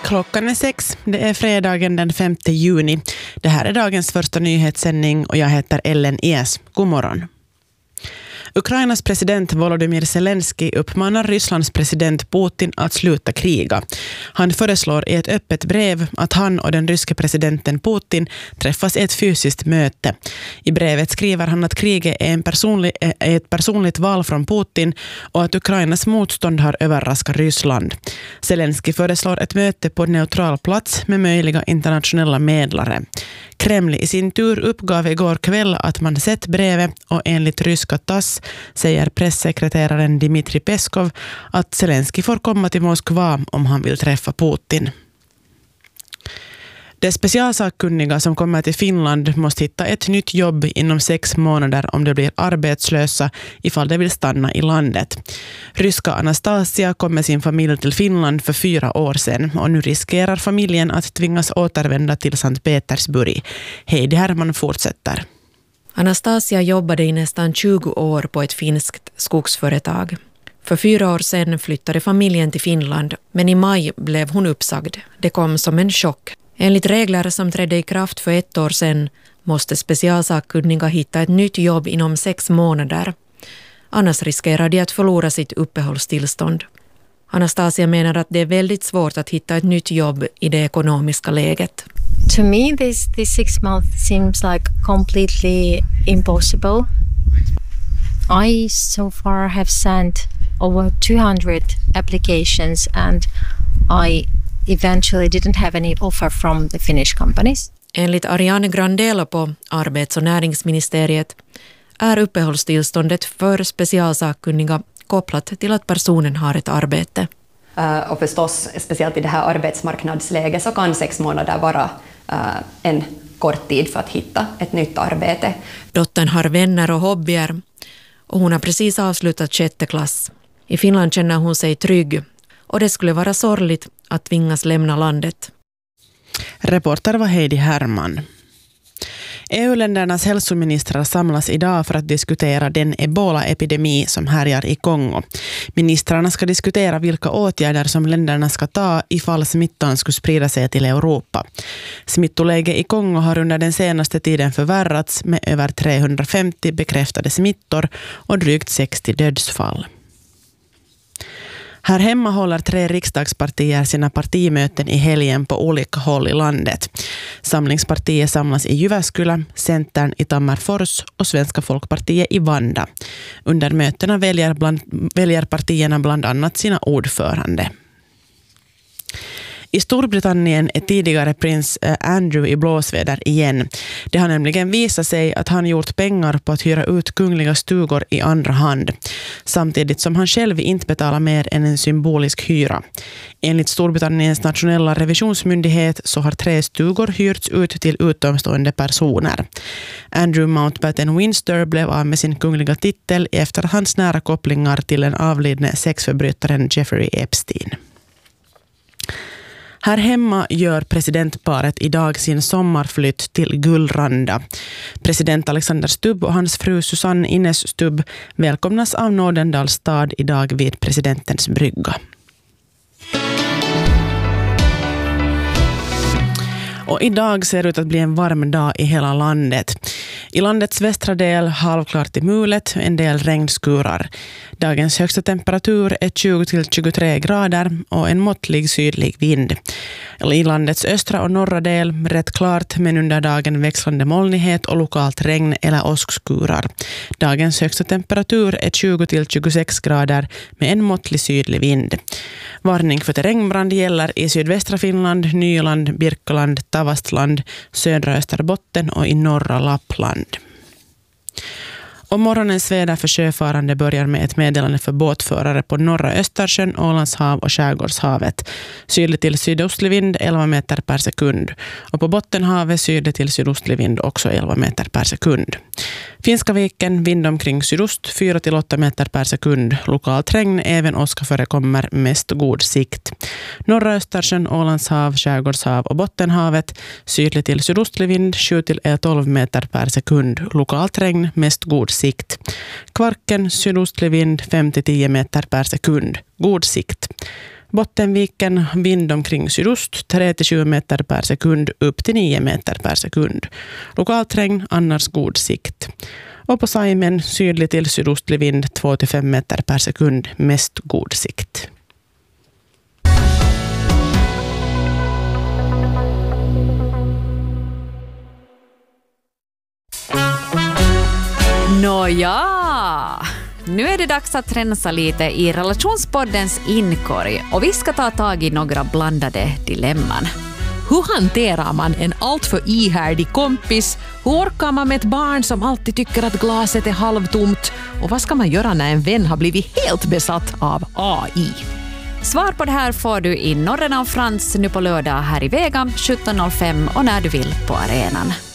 Klockan är 6. Det är fredagen den 5 juni. Det här är dagens första nyhetssändning och jag heter Ellen Es. God morgon. Ukrainas president Volodymyr Zelensky uppmanar Rysslands president Putin att sluta kriga. Han föreslår i ett öppet brev att han och den ryske presidenten Putin träffas i ett fysiskt möte. I brevet skriver han att kriget är ett personligt val från Putin och att Ukrainas motstånd har överraskat Ryssland. Zelensky föreslår ett möte på neutral plats med möjliga internationella medlare. Kreml i sin tur uppgav igår kväll att man sett brevet och enligt ryska TASS säger pressekreteraren Dmitri Peskov att Zelensky får komma till Moskva om han vill träffa Putin. De specialsakkunniga som kommer till Finland måste hitta ett nytt jobb inom 6 månader om de blir arbetslösa ifall de vill stanna i landet. Ryska Anastasia kom med sin familj till Finland för 4 år sedan och nu riskerar familjen att tvingas återvända till Sankt Petersburg. Heidi Herman fortsätter. Anastasia jobbade i nästan 20 år på ett finskt skogsföretag. För 4 år sedan flyttade familjen till Finland, men i maj blev hon uppsagd. Det kom som en chock. Enligt regler som trädde i kraft för 1 år sedan måste specialsakkunniga hitta ett nytt jobb inom 6 månader. Annars riskerar de att förlora sitt uppehållstillstånd. Anastasia menar att det är väldigt svårt att hitta ett nytt jobb i det ekonomiska läget. To me, this 6 months seems like completely impossible. I so far have sent over 200 applications and I eventually didn't have any offer from the Finnish companies. Enligt Ariane Grandelo på Arbets- och näringsministeriet är uppehållstillståndet för specialsakkunniga kopplat till att personen har ett arbete. Och förstås, speciellt i det här arbetsmarknadsläget så kan 6 månader vara en kort tid för att hitta ett nytt arbete. Dottern har vänner och hobbyer och hon har precis avslutat 6:e klass. I Finland känner hon sig trygg och det skulle vara sorgligt att tvingas lämna landet. Reporter var Heidi Herman. EU-ländernas hälsoministrar samlas idag för att diskutera den ebola-epidemi som härjar i Kongo. Ministrarna ska diskutera vilka åtgärder som länderna ska ta ifall smittan skulle sprida sig till Europa. Smittoläget i Kongo har under den senaste tiden förvärrats med över 350 bekräftade smittor och drygt 60 dödsfall. Här hemma håller 3 riksdagspartier sina partimöten i helgen på olika håll i landet. Samlingspartiet samlas i Jyväskylä, Centern i Tammerfors och Svenska folkpartiet i Vanda. Under mötena väljer partierna bland annat sina ordförande. I Storbritannien är tidigare prins Andrew i blåsväder igen. Det har nämligen visat sig att han gjort pengar på att hyra ut kungliga stugor i andra hand, samtidigt som han själv inte betalar mer än en symbolisk hyra. Enligt Storbritanniens nationella revisionsmyndighet så har 3 stugor hyrts ut till utomstående personer. Andrew Mountbatten Windsor blev av med sin kungliga titel efter hans nära kopplingar till den avlidne sexförbrytaren Jeffrey Epstein. Här hemma gör presidentparet idag sin sommarflytt till Gullranda. President Alexander Stubb och hans fru Susanne Ines Stubb välkomnas av Nordendals stad idag vid presidentens brygga. Och idag ser det ut att bli en varm dag i hela landet. I landets västra del halvklart i mulet, en del regnskurar. Dagens högsta temperatur är 20-23 grader och en måttlig sydlig vind. I landets östra och norra del rätt klart, men under dagen växlande molnighet och lokalt regn eller åskskurar. Dagens högsta temperatur är 20-26 grader med en måttlig sydlig vind. Varning för regnbrand gäller i sydvästra Finland, Nyland, Birkeland, Tavastland, södra Österbotten och i norra Lappland. Och morgonens väder för sjöfarande börjar med ett meddelande för båtförare på norra Östersjön, Ålandshav och Skärgårdshavet. Sydlig till sydostlig vind 11 meter per sekund. Och på Bottenhavet sydlig till sydostlig vind också 11 meter per sekund. Finska viken vind omkring sydost 4-8 meter per sekund. Lokalt regn, även åska förekommer, mest god sikt. Norra Östersjön, Ålandshav, Skärgårdshav och Bottenhavet sydlig till sydostlig vind 7-12 meter per sekund. Lokalt regn, mest god sikt. Kvarken sydostlig vind 5-10 meter per sekund. God sikt. Bottenviken vind omkring sydost 3-7 meter per sekund upp till 9 meter per sekund. Lokalt regn, annars god sikt. Och på Saimen sydlig till sydostlig vind 2-5 meter per sekund, mest god sikt. Nåja, nu är det dags att rensa lite i relationspoddens inkorg och vi ska ta tag i några blandade dilemman. Hur hanterar man en alltför ihärdig kompis? Hur orkar man med ett barn som alltid tycker att glaset är halvtomt? Och vad ska man göra när en vän har blivit helt besatt av AI? Svar på det här får du i Norren av Frans nu på lördag här i Vega 17.05 och när du vill på arenan.